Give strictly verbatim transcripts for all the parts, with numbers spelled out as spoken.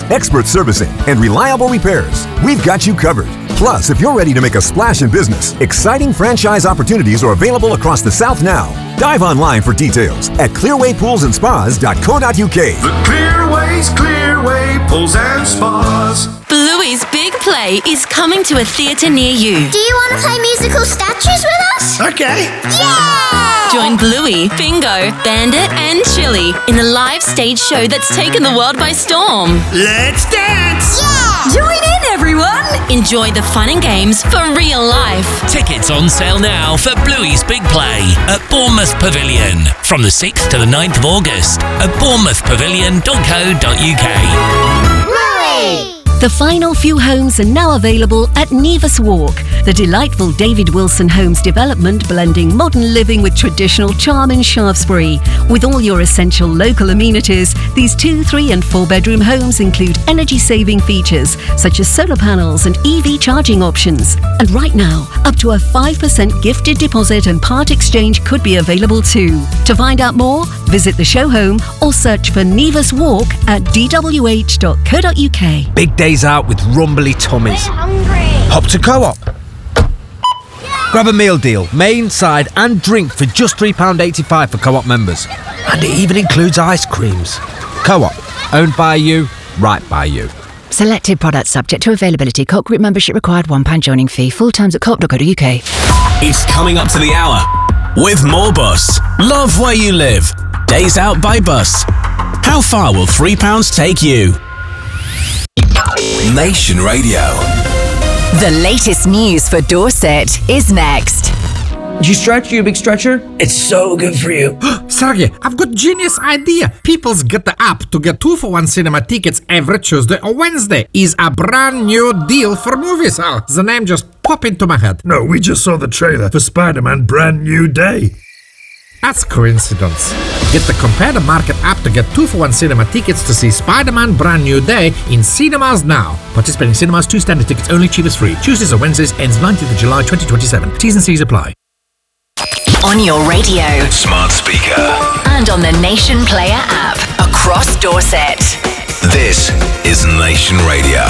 expert servicing, and reliable repairs. We've got you covered. Plus, if you're ready to make a splash in business, exciting franchise opportunities are available across the South now. Dive online for details at clearway pools and spas dot co dot uk. The Clearways Clearway Pools and Spas. Bluey's Big Play is coming to a theatre near you. Do you want to play musical statues with us? Okay. Yeah! Join Bluey, Bingo, Bandit and Chili in the live stage show that's taken the world by storm. Let's dance! Yeah! Join in, everyone! Enjoy the fun and games for real life. Tickets on sale now for Bluey's Big Play at Bournemouth Pavilion from the sixth to the ninth of August at bournemouth pavilion dot co dot uk. Bluey! The final few homes are now available at Nevis Walk, the delightful David Wilson Homes development blending modern living with traditional charm in Shaftesbury. With all your essential local amenities, these two, three and four bedroom homes include energy-saving features such as solar panels and E V charging options. And right now, up to a five percent gifted deposit and part exchange could be available too. To find out more, visit the show home or search for Nevis Walk at d w h dot co dot u k. Big days out with rumbly tummies. I'm hungry. Hop to Co-op. Grab a meal deal, main, side and drink for just three pounds eighty-five for Co-op members. And it even includes ice creams. Co-op, owned by you, right by you. Selected products subject to availability. Co-op group membership required, one pound joining fee. Full times at co op dot co dot u k. It's coming up to the hour with more Bus. Love where you live. Days out by Bus. How far will three pounds take you? Nation Radio. The latest news for Dorset is next. Do you stretch, you big stretcher? It's so good for you. Sergey, I've got genius idea. People's Get the App to get two for one cinema tickets every Tuesday or Wednesday is a brand new deal for movies. Oh, the name just popped into my head. No, we just saw the trailer for Spider-Man Brand New Day. That's coincidence. Get the Compare the Market app to get two for one cinema tickets to see Spider-Man Brand New Day in cinemas now. Participating cinemas, two standard tickets only, cheapest free. Tuesdays or Wednesdays, ends nineteenth of July twenty twenty-seven. T's and C's apply. On your radio. Smart speaker. And on the Nation Player app. Across Dorset. This is Nation Radio.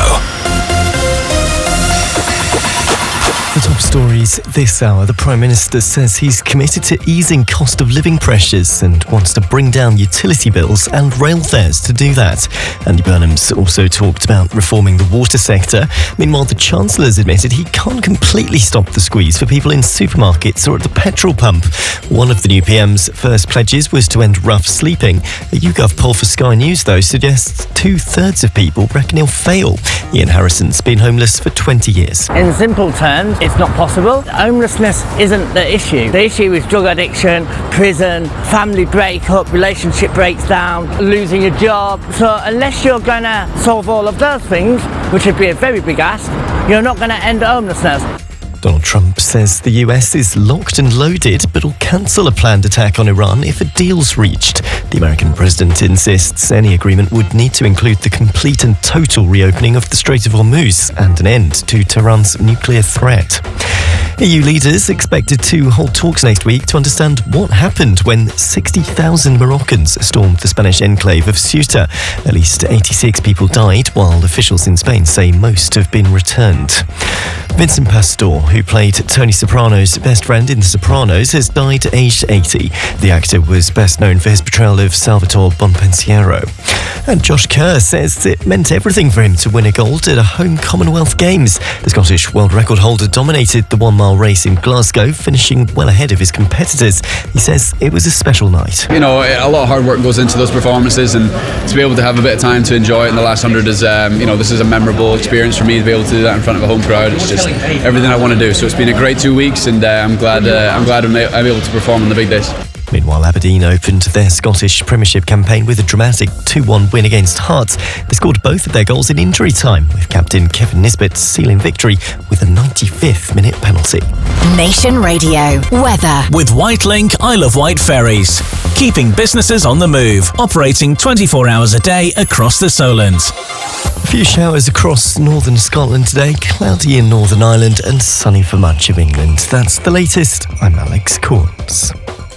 The top stories this hour. The Prime Minister says he's committed to easing cost of living pressures and wants to bring down utility bills and rail fares to do that. Andy Burnham's also talked about reforming the water sector. Meanwhile, the Chancellor's admitted he can't completely stop the squeeze for people in supermarkets or at the petrol pump. One of the new P M's first pledges was to end rough sleeping. A YouGov poll for Sky News, though, suggests two-thirds of people reckon he'll fail. Ian Harrison's been homeless for twenty years. In simple terms, it's not possible. Homelessness isn't the issue. The issue is drug addiction, prison, family breakup, relationship breaks down, losing a job. So unless you're going to solve all of those things, which would be a very big ask, you're not going to end homelessness. Donald Trump says the U S is locked and loaded, but will cancel a planned attack on Iran if a deal's reached. The American president insists any agreement would need to include the complete and total reopening of the Strait of Hormuz and an end to Tehran's nuclear threat. E U leaders expected to hold talks next week to understand what happened when sixty thousand Moroccans stormed the Spanish enclave of Ceuta. At least eighty-six people died, while officials in Spain say most have been returned. Vincent Pastore, who played Tony Soprano's best friend in The Sopranos, has died aged eighty. The actor was best known for his portrayal of Salvatore Bonpensiero. And Josh Kerr says it meant everything for him to win a gold at a home Commonwealth Games. The Scottish world record holder dominated the one-mile race in Glasgow, finishing well ahead of his competitors. He says it was a special night. You know, a lot of hard work goes into those performances, and to be able to have a bit of time to enjoy it in the last hundred is, um, you know, this is a memorable experience for me to be able to do that in front of a home crowd. It's just everything I want to do. So it's been a great two weeks, and uh, I'm glad uh, I'm glad I'm able to perform on the big days. Meanwhile, Aberdeen opened their Scottish Premiership campaign with a dramatic two one win against Hearts. They scored both of their goals in injury time, with captain Kevin Nisbet sealing victory with a ninety-fifth minute penalty. Nation Radio weather with Whitelink Isle of Wight ferries, keeping businesses on the move, operating twenty-four hours a day across the Solent. A few showers across northern Scotland today, cloudy in Northern Ireland and sunny for much of England. That's the latest. I'm Alex Corns.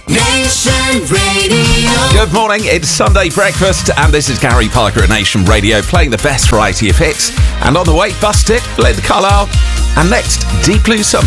Nation Radio. Good morning, it's Sunday breakfast, and this is Gary Parker at Nation Radio playing the best variety of hits. And on the way, Busted, Glenn Carlisle, and next, Deep Blue Summer.